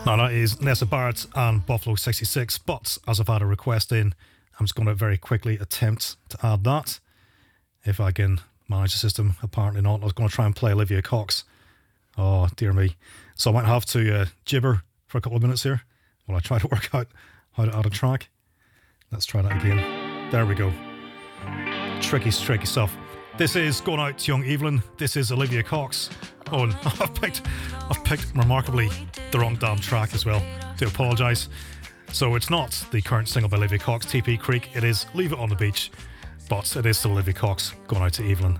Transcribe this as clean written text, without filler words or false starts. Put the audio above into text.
No, that is Nessa Barrett and Buffalo 66. But as I've had a request in, I'm just going to very quickly attempt to add that. If I can manage the system, apparently not. I was going to try and play Olivia Cox. Oh, dear me. So I might have to gibber for a couple of minutes here while I try to work out how to add a track. Let's try that again. There we go. Tricky stuff. This is going out to young Evelyn. This is Olivia Cox. Oh, and I've picked remarkably the wrong damn track as well. Do apologise. So it's not the current single by Olivia Cox, TP Creek. It is Leave It on the Beach, but it is still Olivia Cox going out to Evelyn.